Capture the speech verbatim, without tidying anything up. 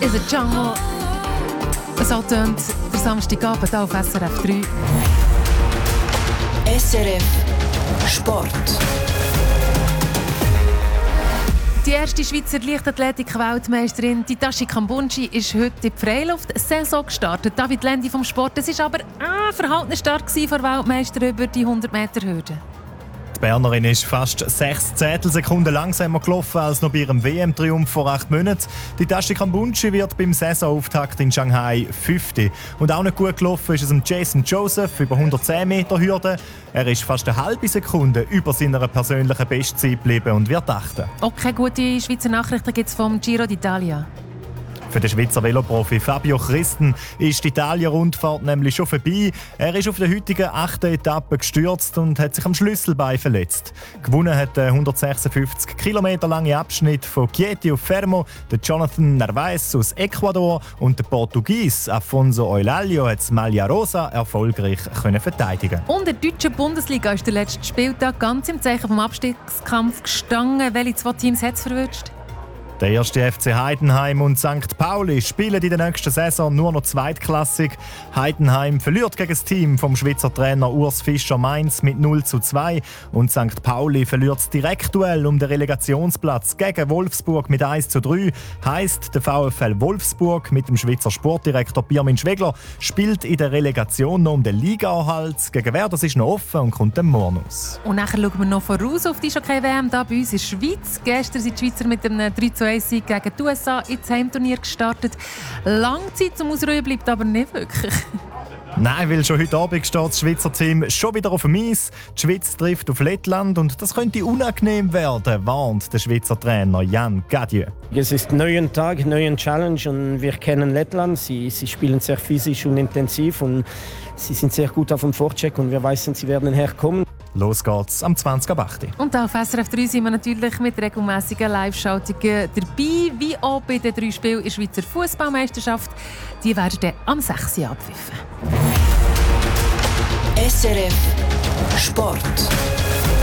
is a jungle. So tönt der Samstagabend hier auf S R F drei. S R F Sport. Die erste Schweizer Leichtathletik-Weltmeisterin Titashi Kambunji ist heute in die Freiluft-Saison gestartet. David Lendi vom Sport. Es war aber ah, verhaltener Start vor der Weltmeister über die hundert Meter Hürde. Die Bernerin ist fast sechs Zehntelsekunden langsamer gelaufen als noch bei ihrem W M-Triumph vor acht Monaten. Die Titashi Kambunji wird beim Saisonauftakt in Shanghai Fünfte. Und auch nicht gut gelaufen ist es Jason Joseph über hundertzehn Meter Hürde. Er ist fast eine halbe Sekunde über seiner persönlichen Bestzeit geblieben und wird achten. Okay, gute Schweizer Nachrichten gibt es vom Giro d'Italia. Für den Schweizer Veloprofi Fabio Christen ist die Italien-Rundfahrt nämlich schon vorbei. Er ist auf der heutigen achten Etappe gestürzt und hat sich am Schlüsselbein verletzt. Gewonnen hat der hundertsechsundfünfzig Kilometer lange Abschnitt von Chieti auf Fermo, der Jonathan Narvaez aus Ecuador und der Portugies Afonso Eulalio hat das Maglia Rosa erfolgreich können verteidigen. Und der deutschen Bundesliga ist der letzte Spieltag ganz im Zeichen vom Abstiegskampf gestanden. Welche zwei Teams hat es verwünscht? Der erste F C Heidenheim und Sankt Pauli spielen in der nächsten Saison nur noch zweitklassig. Heidenheim verliert gegen das Team vom Schweizer Trainer Urs Fischer Mainz mit null zu zwei und Sankt Pauli verliert das Direktduell um den Relegationsplatz gegen Wolfsburg mit eins zu drei. Heisst, der VfL Wolfsburg mit dem Schweizer Sportdirektor Pirmin Schwegler spielt in der Relegation noch um den Ligaerhalt. Gegen wer das ist noch offen und kommt dem morgen aus. Und nachher schauen wir noch voraus auf die Eishockey-W M hier bei uns in der Schweiz. Gestern sind die Schweizer mit einem drei zu eins Sieg gegen die U S A ins Heimturnier gestartet. Lange Zeit zum Ausruhen bleibt aber nicht wirklich. Nein, weil schon heute Abend steht das Schweizer Team schon wieder auf dem Eis. Die Schweiz trifft auf Lettland und das könnte unangenehm werden, warnt der Schweizer Trainer Jan Gadieu. Es ist ein neuer Tag, ein neuer Challenge und wir kennen Lettland. Sie, sie spielen sehr physisch und intensiv und sie sind sehr gut auf dem Vorcheck und wir wissen, sie werden herkommen. Los geht's am zwanzig ab acht. Und auf S R F drei sind wir natürlich mit regelmässigen Live-Schaltungen dabei, wie auch bei den drei Spielen in der Schweizer Fußballmeisterschaft. Die werden dann am sechs Uhr abpfiffen. S R F Sport.